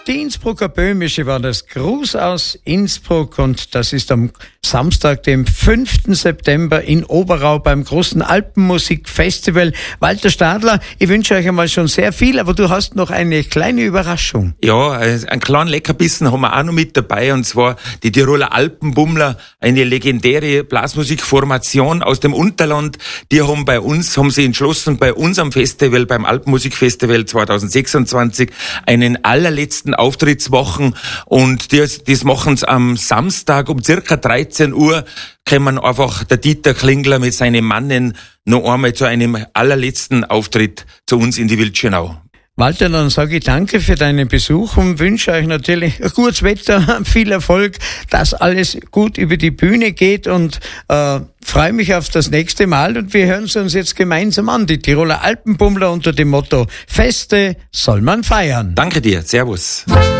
Die Innsbrucker Böhmische war das Gruß aus Innsbruck und das ist am Samstag, dem 5. September in Oberau beim großen Alpenmusikfestival. Walter Stadler, ich wünsche euch einmal schon sehr viel, aber du hast noch eine kleine Überraschung. Ja, einen kleinen Leckerbissen haben wir auch noch mit dabei, und zwar die Tiroler Alpenbummler, eine legendäre Blasmusikformation aus dem Unterland. Die haben sie entschlossen, bei unserem Festival, beim Alpenmusikfestival 2026, einen allerletzten Auftritt zu machen, und das machen sie am Samstag um circa 13 Uhr, kommen einfach der Dieter Klingler mit seinen Mannen noch einmal zu einem allerletzten Auftritt zu uns in die Wildschönau. Walter, dann sage ich danke für deinen Besuch und wünsche euch natürlich gutes Wetter, viel Erfolg, dass alles gut über die Bühne geht, und freue mich auf das nächste Mal, und wir hören es uns jetzt gemeinsam an. Die Tiroler Alpenbummler unter dem Motto: Feste soll man feiern. Danke dir, servus.